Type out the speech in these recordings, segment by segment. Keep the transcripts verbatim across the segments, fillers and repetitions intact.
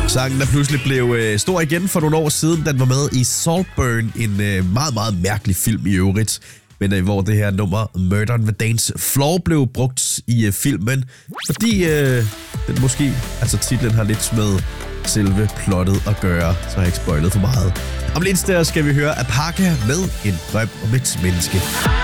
Sangen, der pludselig blev øh, stor igen for nogle år siden. Den var med i Saltburn, en øh, meget, meget mærkelig film i øvrigt. Men øh, hvor det her nummer, Murder on the Dance Floor, blev brugt i øh, filmen. Fordi øh, den måske, altså titlen har lidt med selve plottet at gøre, så har jeg ikke spoilet for meget. Om lidt der skal vi høre Apaka med En drøm om et menneske.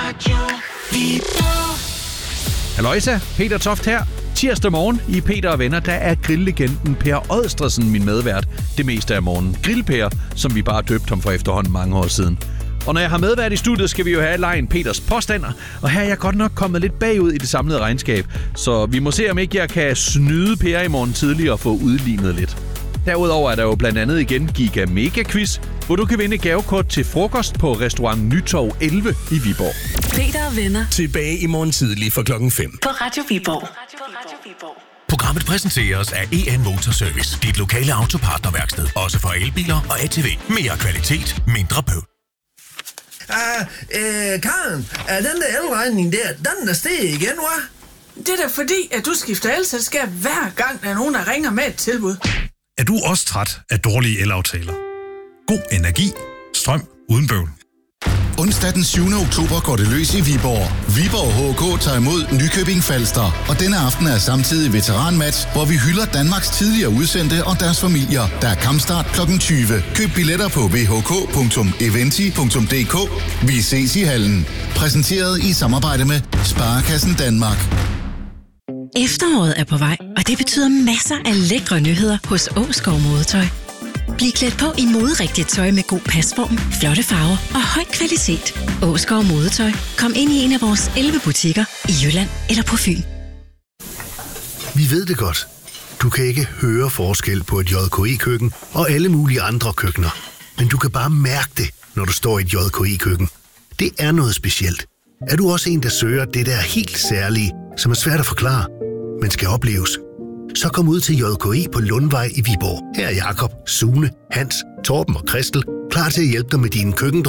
Halløjsa, Peter Toft her. Tirsdag morgen i Peter og Venner, der er grilllegenden Per Odstresen min medvært det meste af morgenen. Grillper, som vi bare døbte ham for efterhånden mange år siden. Og når jeg har medvært i studiet, skal vi jo have lejen Peters påstander. Og her er jeg godt nok kommet lidt bagud i det samlede regnskab. Så vi må se, om ikke jeg kan snyde Per i morgen tidlig og få udlignet lidt. Derudover er der jo blandt andet igen Giga Mega Quiz, hvor du kan vinde gavekort til frokost på restaurant Nytorv elleve i Viborg. Peter og Venner. Tilbage i morgen tidlig fra klokken fem. På Radio Viborg. Programmet præsenteres af E N Motorservice. Dit lokale autopartnerværksted. Også for elbiler og A T V. Mere kvalitet, mindre bøv. Ah, øh, Karen, er den der elregning der, den er steget igen, hva'? Det er da fordi, at du skifter elselskab hver gang, der er nogen, der ringer med et tilbud. Er du også træt af dårlige elaftaler? God energi. Strøm uden bøvl. Onsdag den syvende oktober går det løs i Viborg. Viborg H K tager imod Nykøbing Falster. Og denne aften er samtidig veteranmatch, hvor vi hylder Danmarks tidligere udsendte og deres familier. Der er kampstart klokken tyve. Køb billetter på w h k punktum eventi punktum d k. Vi ses i hallen. Præsenteret i samarbejde med Sparekassen Danmark. Efteråret er på vej, og det betyder masser af lækre nyheder hos Åskov Modetøj. Bliv klædt på i moderigtigt tøj med god pasform, flotte farver og høj kvalitet. Åskov Modetøj. Kom ind i en af vores elleve butikker i Jylland eller på Fyn. Vi ved det godt. Du kan ikke høre forskel på et J K I-køkken og alle mulige andre køkkener. Men du kan bare mærke det, når du står i et J K I-køkken. Det er noget specielt. Er du også en, der søger det der helt særlige, som er svært at forklare, men skal opleves? Så kom ud til J K I på Lundvej i Viborg. Her er Jakob, Sune, Hans, Torben og Christel klar til at hjælpe dig med dine køkken